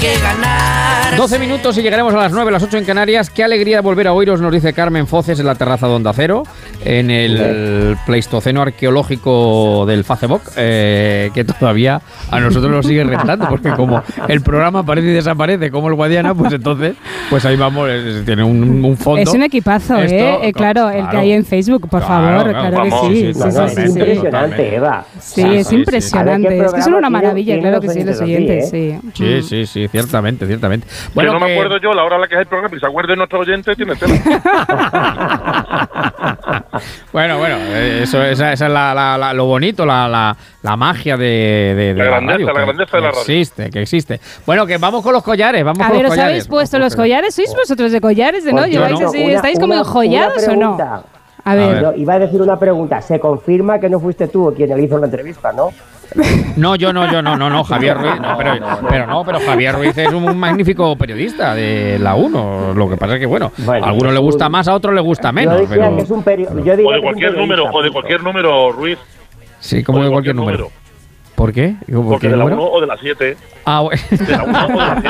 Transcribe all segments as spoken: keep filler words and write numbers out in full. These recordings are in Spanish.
que ganar. doce minutos y llegaremos a las nueve, las ocho en Canarias. Qué alegría volver a oíros, nos dice Carmen Foces en la terraza de Onda Cero, en el Pleistoceno arqueológico del Facebook, eh, que todavía a nosotros nos sigue rentando, porque como el programa aparece y desaparece como el Guadiana, pues entonces, pues ahí vamos, es, tiene un, un fondo. Es un equipazo, Esto, ¿eh? eh claro, claro, el que hay en Facebook, por claro, favor, claro, claro vamos, que sí. sí, sí, sí, sí, es sí, impresionante, sí. Eva. Sí, sí, es sí, impresionante. Sí. Es que son una maravilla, tiene, claro tiene que sí, los así, oyentes, ¿eh? sí. Sí, sí, sí, ciertamente, ciertamente. Bueno, que no que... me acuerdo yo la hora a la que es el programa y se acuerde nuestro oyente, tiene tela. Bueno, bueno, eso, esa, esa es la, la, la, lo bonito, la, la, la magia de, de, de la, la grandeza, radio, la que, grandeza de la radio. Existe, que existe. Bueno, que vamos con los collares, vamos a con ver, los ¿os collares. habéis puesto los collares? ¿Sois vosotros de collares? ¿De no? Pues ¿Lleváis no. así? Una, ¿Estáis como una, enjollados una o no? A ver. A ver. Yo iba a decir una pregunta. Se confirma que no fuiste tú quien le hizo la entrevista, ¿no? No, yo no, yo no, no, no, Javier Ruiz, no, pero, pero no, pero Javier Ruiz es un magnífico periodista de la uno. Lo que pasa es que, bueno, bueno a algunos le gusta más, a otros le gusta menos. Yo diría pero... que es un peri- yo diría O de que es un cualquier número, periodista, o de punto. cualquier número, Ruiz. Sí, como O de cualquier número. ¿Por qué? ¿Por Porque qué de la número? uno o de la siete. Ah, bueno. De la uno o de la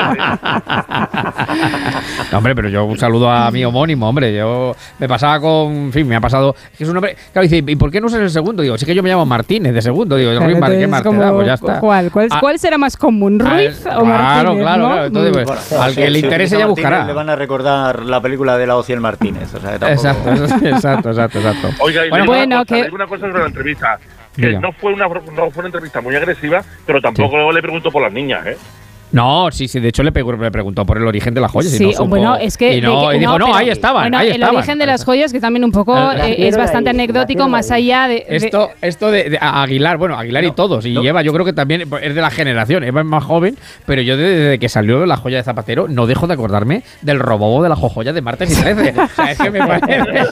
siete. No, hombre, pero yo un saludo a mi homónimo, hombre. Yo me pasaba con, en fin, me ha pasado. Es que es un hombre. Claro, dice, ¿y por qué no usas el segundo? Digo, sí que yo me llamo Martínez de segundo. Digo, Claro, Ruiz Mar- ¿qué entonces, más te da? como, Pues ya está. ¿cuál? ¿Cuál, Ah, cuál será más común, Ruiz ah, o Martínez? Claro, claro, ¿no? claro. Entonces, pues, Bueno, al si- que le si interese utiliza ya Martínez, buscará. le van a recordar la película de la Ociel Martínez. O sea, que tampoco... Exacto, exacto, exacto, exacto. Oiga, y Bueno, le digo bueno, una cosa, que- le digo una cosa sobre la entrevista. Que Diga. no fue, una, no fue una entrevista muy agresiva, pero tampoco le pregunto por las niñas, ¿eh? No, sí, sí, de hecho le, pe- le preguntó por el origen de las joyas. Sí, y no supo- bueno, es que... Y, no, de que- y dijo, no, pero- ahí estaban, bueno, ahí el estaban. origen de las joyas, que también un poco La- la eh, es quiero bastante ahí, la anecdótico, quiero más ahí. allá de... de- Esto, esto de, de Aguilar, bueno, Aguilar y No, todos, y no. Eva, yo creo que también es de la generación. Eva es más joven, pero yo desde, desde que salió La Joya de Zapatero no dejo de acordarme del robobo de la jojoya de martes y trece. O sea, es que me parece.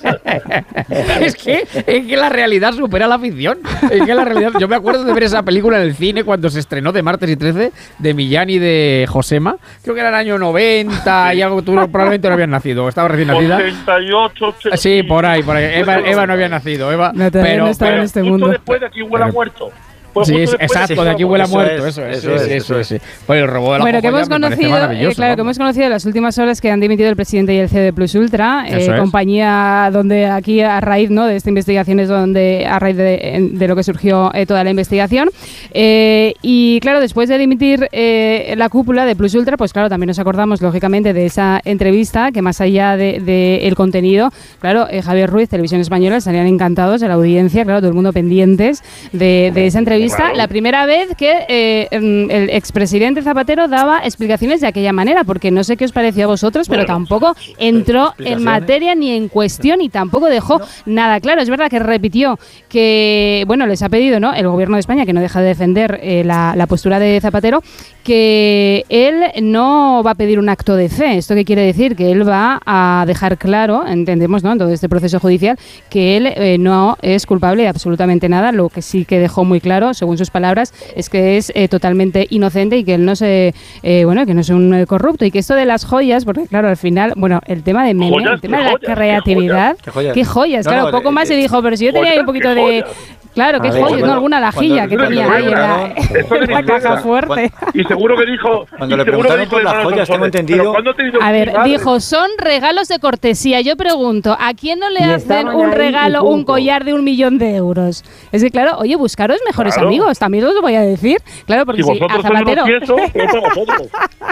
es, que, es que la realidad supera la ficción. Es que la realidad. Yo me acuerdo de ver esa película en el cine cuando se estrenó de martes y trece, de Millán y de Josema. Creo que era el año noventa y algo, tú probablemente no habías nacido, estaba recién nacida. ochenta y ocho, ochenta. Sí, por ahí, por ahí. Eva, Eva no había nacido, Eva. No, todavía pero, no estaba pero- en este Justo mundo. después de aquí huele a Pero- muerto. Pues Sí, justo es- después exacto, aquí de aquí huele a Eso muerto, es, eso es. eso sí, es, sí, eso sí, es. sí. Pues el robot de la Bueno, que jojoya hemos me parece conocido, eh, maravilloso, claro, que vamos. hemos conocido las últimas horas que han dimitido el presidente y el C E O de Plus Ultra, eh, Eso es. compañía donde aquí a raíz, ¿no?, de esta investigación es donde a raíz de, de lo que surgió eh, toda la investigación. Eh, y claro, después de dimitir eh, la cúpula de Plus Ultra, pues claro, también nos acordamos lógicamente de esa entrevista que más allá del de, el contenido, claro, eh, Javier Ruiz, Televisión Española, estarían encantados de la audiencia, claro, todo el mundo pendientes de, de esa entrevista. Claro. La primera vez que eh, mm, el expresidente Zapatero daba explicaciones de aquella manera, porque no sé qué os pareció a vosotros, pero Bueno, tampoco entró en explicaciones. materia ni en cuestión y tampoco dejó nada claro. Es verdad que repitió que, bueno, les ha pedido, ¿no?, el gobierno de España, que no deja de defender eh, la, la postura de Zapatero, que él no va a pedir un acto de fe. ¿Esto qué quiere decir? Que él va a dejar claro, entendemos, ¿no?, en todo este proceso judicial, que él eh, no es culpable de absolutamente nada. Lo que sí que dejó muy claro, según sus palabras, es que es eh, totalmente inocente y que él no se, eh, bueno, que no es un eh, corrupto, y que esto de las joyas, porque claro, al final, bueno, el tema de meme, Joyas, el tema ¿qué de la joyas? ¿Qué creatividad, ¿Qué joyas? qué joyas, No, claro, no, poco eh, más se eh, dijo, pero si yo tenía ahí un joyas, poquito ¿qué de... joyas? Claro, qué A ver, joyas, cuando- no, alguna lajilla que cuando tenía le ahí en la, Eso le en la caja fuerte. Y seguro que dijo. Cuando y le seguro que preguntaron dijo por el las hermano joyas, tengo Sonsoles, entendido- ¿pero cuándo ha tenido A mi ver, madre? dijo, son regalos de cortesía. Yo pregunto, ¿a quién no le Y hacen estaban un ahí y regalo, un punto. collar de un millón de euros? Es que, claro, oye, buscaros mejores Claro. amigos, también os lo voy a decir. Claro, porque Si si, a vosotros sois Zapatero, unos tiesos, ¿qué para vosotros?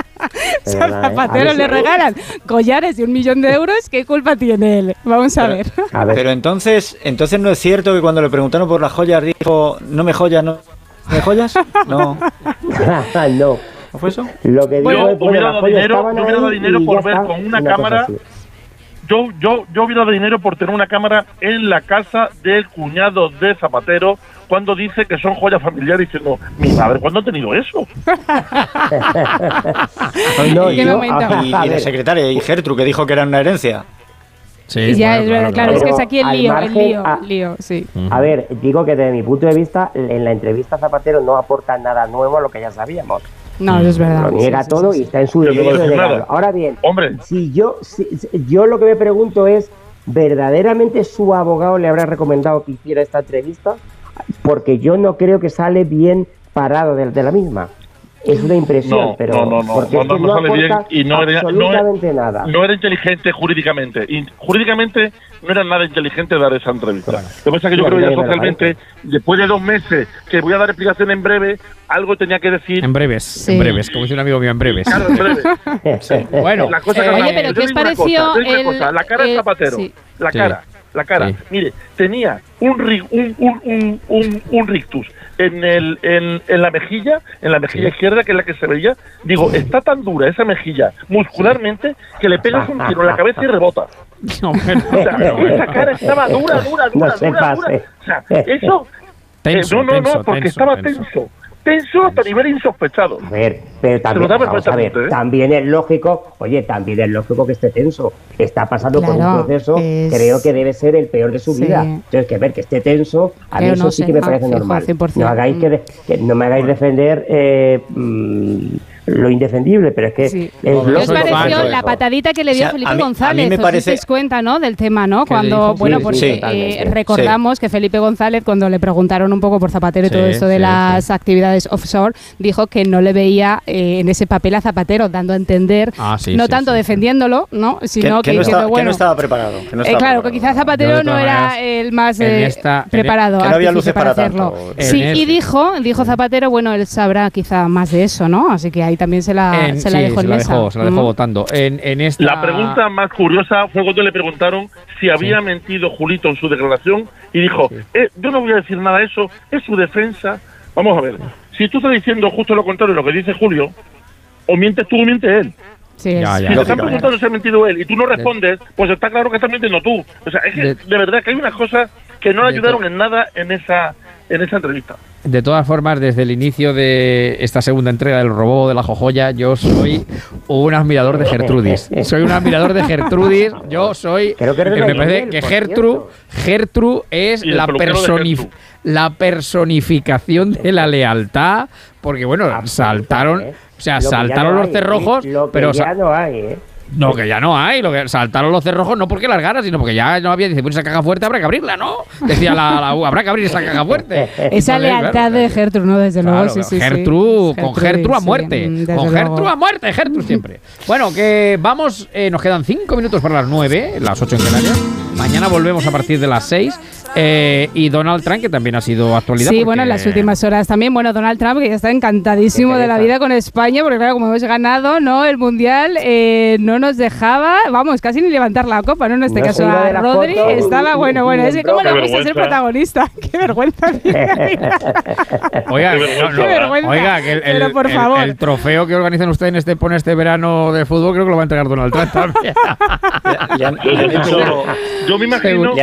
si Es a verdad, ¿eh? Zapatero A ver le si- regalan collares de un millón de euros, ¿qué culpa tiene él? Vamos a ver. A ver, Pero entonces, entonces no es cierto que cuando le preguntaron por las joyas dijo, no me joyas, no me joyas. No, no. ¿no fue eso? Lo que digo Yo es, bueno, hubiera las dado joyas dinero, estaban yo hubiera dado ahí dinero y por ya ver está, con una cosa cámara. así. Yo, yo, yo hubiera dado dinero por tener una cámara en la casa del cuñado de Zapatero cuando dice que son joyas familiares, diciendo, mi madre, ¿cuándo ha tenido eso? No, ¿En qué yo- momento? a- Y, a y la ver, secretaria, y Gertrude, que dijo que era una herencia. Sí, ya, bueno, es verdad, claro, es que es aquí el Al lío, el margen, lío, a- el lío, sí. A ver, digo que desde mi punto de vista, en la entrevista Zapatero no aporta nada nuevo a lo que ya sabíamos. No, eso es verdad. Lo niega Sí, sí, todo sí, y sí. está en su Yo no derecho voy a de decir negarlo. nada. Ahora bien, Hombre. si yo, si, si- yo lo que me pregunto es, ¿verdaderamente su abogado le habrá recomendado que hiciera esta entrevista? Porque yo no creo que sale bien parado de, de la misma. Es una impresión, No, pero no, no, no, porque no, es que no, no no sale bien aporta y no era, no, absolutamente era, nada. no era inteligente jurídicamente. Y jurídicamente no era nada inteligente dar esa entrevista. Bueno. Lo que pasa es que yo Sí, creo que a mí ya me socialmente, después de dos meses, que voy a dar explicación en breve, algo tenía que decir. En breves, Sí. en breves, como dice un amigo mío, en breves. Claro, en breve. Bueno, La cosa eh, que Oye, hablamos. pero Yo ¿qué os digo una pareció cosa, yo digo una el- cosa, la cara de el- Zapatero, sí. la Sí. cara, la cara. Sí. Mire, tenía un, ri- un, un, un, un, un rictus en, el, en, en la mejilla, en la mejilla Sí. izquierda, que es la que se veía. Digo, está tan dura esa mejilla muscularmente que le pegas un tiro en la cabeza y rebota. no, pero- O sea, pero bueno. esa cara estaba dura, dura, dura, No se dura, dura. pase. O sea, eso... Tenso, eh, no, no, tenso, no, porque tenso, estaba tenso. tenso. Tenso hasta nivel insospechado. A ver, pero lo también, da vamos a ver, perfectamente, ¿eh? también es lógico, oye, también es lógico que esté tenso. Está pasando por Claro, un proceso, es- creo que debe ser el peor de su Sí. vida. Entonces, que ver que esté tenso, a mí Pero eso no sí sé, que me ah, parece fijo, normal. cien por cien. No hagáis que, de- que no me hagáis defender eh, mm, lo indefendible, pero es que Sí. es ¿Qué os soy lógico. fan, pareció soy la eso. patadita que le dio O sea, Felipe a mí- a González? mí me ¿Os parece- disteis cuenta, ¿no? Del tema, ¿no? ¿Qué le Cuando, dijo? bueno, Sí, porque sí, eh, totalmente. recordamos que Felipe González, cuando le preguntaron un poco por Zapatero y Sí, todo esto de sí, las sí. actividades offshore, dijo que no le veía eh, en ese papel a Zapatero, dando a entender, Ah, sí, no sí, tanto sí, sí. defendiéndolo, ¿no? Que, Sino que que, no diciendo, estaba, que bueno, no estaba preparado. Que no eh, estaba claro, que preparado. quizás Zapatero Yo, de no todas era maneras, el más en eh, esta- en- preparado, que no había artífice luces para hacerlo. tanto. Sí, En y este- dijo, dijo Zapatero, bueno, él sabrá quizá más de eso, ¿no? Así que ahí también se la, En- se la sí, dejó en se la mesa. dejó, se la dejó Mm. votando. En, en esta... La pregunta más curiosa fue cuando le preguntaron si había mentido Julito en su declaración y dijo, eh, yo no voy a decir nada de eso, es su defensa. Vamos a ver, si tú estás diciendo justo lo contrario de lo que dice Julio, o mientes tú o miente él. Sí, Ya, es- ya. Si te están Lógicamente. preguntando si ha mentido él y tú no respondes, pues está claro que estás mintiendo tú. O sea, es que De- de, verdad que hay unas cosas que no le de ayudaron to- en nada en esa en esa entrevista. De todas formas, desde el inicio de esta segunda entrega del Robo de la Jojoya, yo soy un admirador de Gertrudis. Soy un admirador de Gertrudis. Yo soy. Creo que eres me de parece Miguel, que por Gertru, cierto. Gertru es Y el la, peluquero de personif- Gertru. la personificación de la lealtad. Porque, bueno, saltaron. ¿eh? O sea, Lo que ya saltaron no los hay, cerrojos, lo que pero. ya sa- no hay, ¿eh? No, que ya no hay. Lo que saltaron los cerrojos no porque las ganas, sino porque ya no había. Dice, pues esa caja fuerte habrá que abrirla, ¿no? Decía la, la U, habrá que abrir esa caja fuerte. Esa Entonces, lealtad claro, de Gertrude, ¿no? Desde luego, Claro, sí, sí, sí. Gertrude, con Gertrudis, Gertrude a sí, muerte. mm, desde Con luego. Gertrude a muerte, Gertrude siempre. Bueno, que vamos, eh, nos quedan cinco minutos para las nueve, las ocho en Canarias. Mañana volvemos a partir de las seis. Eh, y Donald Trump, que también ha sido actualidad. Sí, porque- bueno, en las últimas horas también. Bueno, Donald Trump, que ya está encantadísimo de la vida con España, porque claro, como hemos ganado, ¿no? El Mundial eh, no nos dejaba, vamos, casi ni levantar la copa, ¿no? En este No caso se iba a de la Rodri foto, estaba, ni- bueno, ni bueno, en es que cómo le broma. gusta Qué ser vergüenza. protagonista. Qué vergüenza. Oiga, Qué no, vergüenza, no, Qué vergüenza. oiga, que el, el- Pero por el- favor. el trofeo que organizan ustedes en este, pone este verano de fútbol, creo que lo va a entregar Donald Trump también. Le han- le han hecho- Yo me imagino